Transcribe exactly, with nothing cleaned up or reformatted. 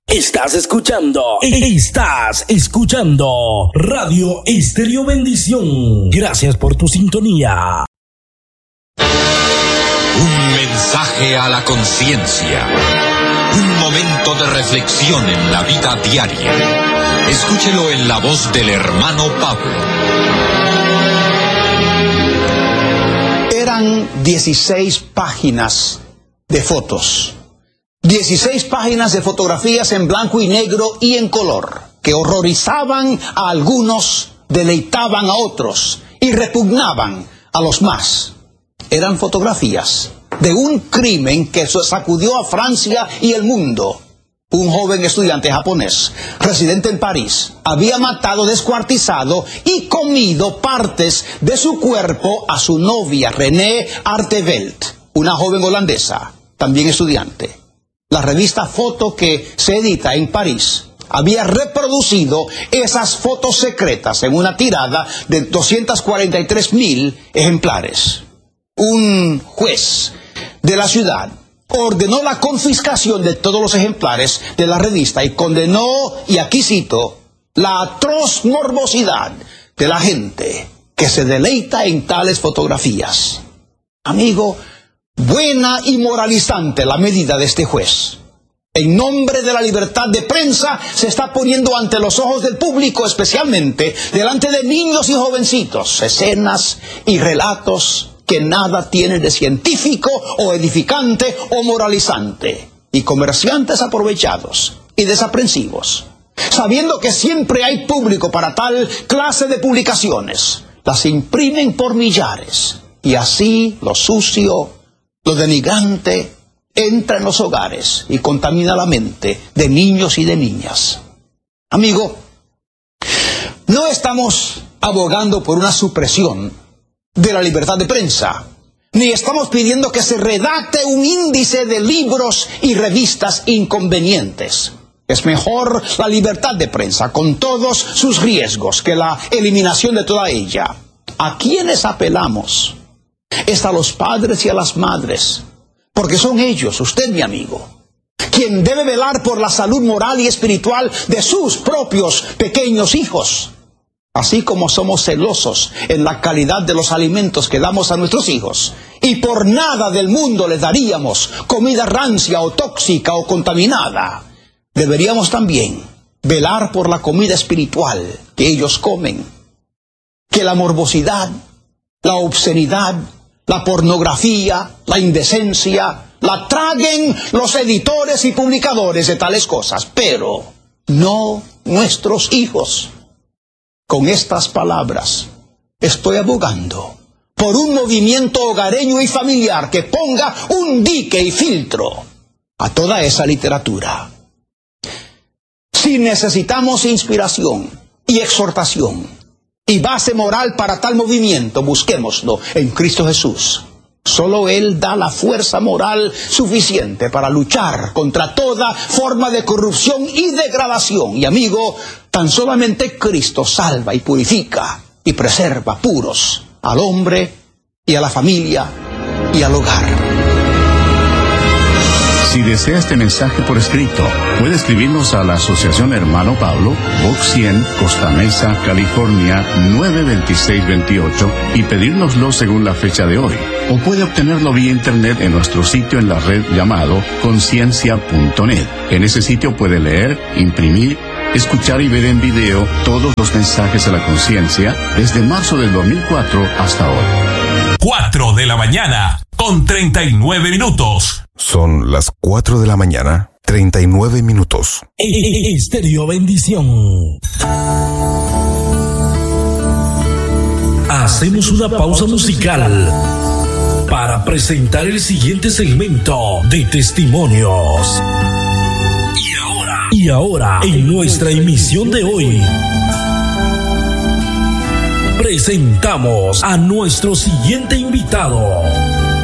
Estás escuchando, estás escuchando Radio Estéreo Bendición. Gracias por tu sintonía. Un mensaje a la conciencia. Un momento de reflexión en la vida diaria. Escúchelo en la voz del hermano Pablo. Eran dieciséis páginas de fotos. dieciséis páginas de fotografías en blanco y negro y en color, que horrorizaban a algunos, deleitaban a otros y repugnaban a los más. Eran fotografías de un crimen que sacudió a Francia y el mundo. Un joven estudiante japonés, residente en París, había matado, descuartizado y comido partes de su cuerpo a su novia, René Artevelt, una joven holandesa, también estudiante. La revista Foto, que se edita en París, había reproducido esas fotos secretas en una tirada de doscientos cuarenta y tres mil ejemplares. Un juez de la ciudad ordenó la confiscación de todos los ejemplares de la revista y condenó, y aquí cito, la atroz morbosidad de la gente que se deleita en tales fotografías. Amigo, buena y moralizante la medida de este juez. En nombre de la libertad de prensa se está poniendo ante los ojos del público, especialmente delante de niños y jovencitos, escenas y relatos que nada tienen de científico o edificante o moralizante, y comerciantes aprovechados y desaprensivos, sabiendo que siempre hay público para tal clase de publicaciones, las imprimen por millares, y así lo sucio, lo denigrante, entra en los hogares y contamina la mente de niños y de niñas. Amigo, no estamos abogando por una supresión de la libertad de prensa, ni estamos pidiendo que se redacte un índice de libros y revistas inconvenientes. Es mejor la libertad de prensa, con todos sus riesgos, que la eliminación de toda ella. ¿A quiénes apelamos? Es a los padres y a las madres, porque son ellos, usted mi amigo, quien debe velar por la salud moral y espiritual de sus propios pequeños hijos. Así como somos celosos en la calidad de los alimentos que damos a nuestros hijos, y por nada del mundo les daríamos comida rancia o tóxica o contaminada, deberíamos también velar por la comida espiritual que ellos comen. Que la morbosidad, la obscenidad, la pornografía, la indecencia, la traguen los editores y publicadores de tales cosas, pero no nuestros hijos. Con estas palabras, estoy abogando por un movimiento hogareño y familiar que ponga un dique y filtro a toda esa literatura. Si necesitamos inspiración y exhortación y base moral para tal movimiento, busquémoslo en Cristo Jesús. Solo Él da la fuerza moral suficiente para luchar contra toda forma de corrupción y degradación. Y amigo, tan solamente Cristo salva y purifica y preserva puros al hombre y a la familia y al hogar. Si desea este mensaje por escrito, puede escribirnos a la Asociación Hermano Pablo, Box cien, Costa Mesa, California, nueve veintiséis veintiocho, y pedírnoslo según la fecha de hoy. O puede obtenerlo vía internet en nuestro sitio en la red llamado conciencia punto net. En ese sitio puede leer, imprimir, escuchar y ver en video todos los mensajes a la conciencia desde marzo del dos mil cuatro hasta hoy. cuatro de la mañana con treinta y nueve minutos. Son las cuatro de la mañana, treinta y nueve minutos. Estéreo Bendición. Hacemos una pausa musical para presentar el siguiente segmento de testimonios. Y ahora, y ahora, en nuestra emisión de hoy, presentamos a nuestro siguiente invitado.